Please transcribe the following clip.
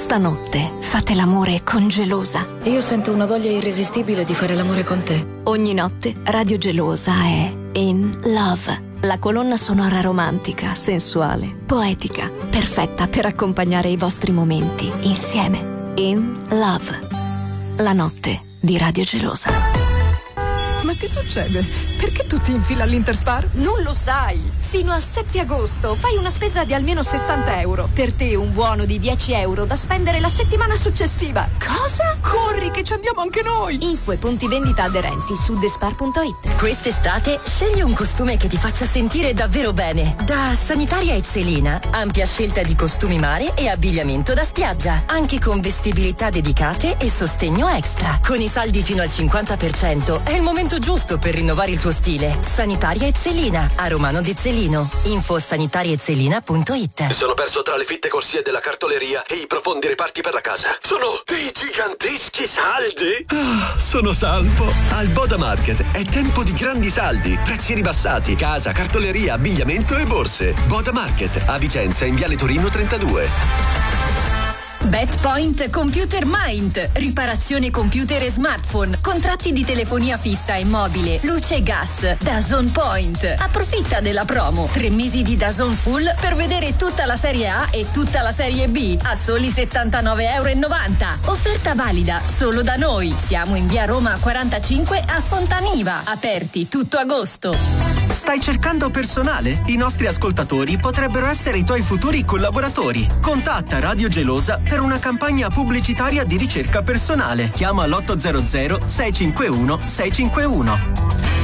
Stanotte fate l'amore con Gelosa. Io sento una voglia irresistibile di fare l'amore con te. Ogni notte Radio Gelosa è In Love. La colonna sonora romantica, sensuale, poetica, perfetta per accompagnare i vostri momenti insieme. In Love. La notte di Radio Gelosa. Ma che succede? Perché tutti in fila all'Interspar? Non lo sai! Fino al 7 agosto fai una spesa di almeno 60 euro. Per te un buono di 10 euro da spendere la settimana successiva. Cosa? Corri che ci andiamo anche noi! Info e punti vendita aderenti su despar.it. Quest'estate scegli un costume che ti faccia sentire davvero bene. Da Sanitaria Ezzelina, ampia scelta di costumi mare e abbigliamento da spiaggia, anche con vestibilità dedicate e sostegno extra. Con i saldi fino al 50% è il momento giusto per rinnovare il tuo stile. Sanitaria Ezzelina, a Romano d'Ezzelino. Info sanitariaezzelina.it. Mi sono perso tra le fitte corsie della cartoleria e i profondi reparti per la casa. Sono dei giganteschi saldi. Sono salvo. Al Boda Market è tempo di grandi saldi, prezzi ribassati, casa, cartoleria, abbigliamento e borse. Boda Market a Vicenza in Viale Torino 32. BetPoint Computer Mind, riparazione computer e smartphone, contratti di telefonia fissa e mobile, luce e gas. DAZN Point. Approfitta della promo. 3 mesi di DAZN Full per vedere tutta la serie A e tutta la serie B a soli 79,90 €. Offerta valida solo da noi. Siamo in via Roma 45 a Fontaniva, aperti tutto agosto. Stai cercando personale? I nostri ascoltatori potrebbero essere i tuoi futuri collaboratori. Contatta Radio Gelosa per una campagna pubblicitaria di ricerca personale. Chiama l'800 651 651.